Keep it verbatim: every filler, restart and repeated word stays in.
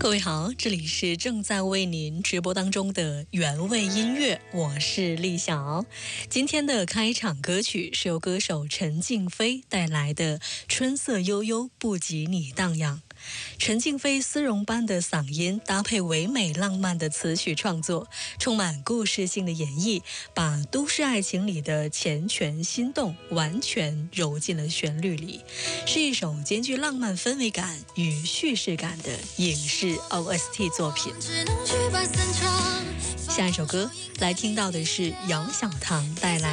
各位好，这里是正在为您直播当中的原味音乐，我是丽晓。今天的开场歌曲是由歌手陈静飞带来的《春色悠悠，不及你荡漾》。陈静飞丝绒般的嗓音搭配唯美浪漫的词曲创作，充满故事性的演绎，把都市爱情里的缱绻心动完全揉进了旋律里，是一首兼具浪漫氛围感与叙事感的影视 O S T 作品。下一首歌来听到的是姚小棠带来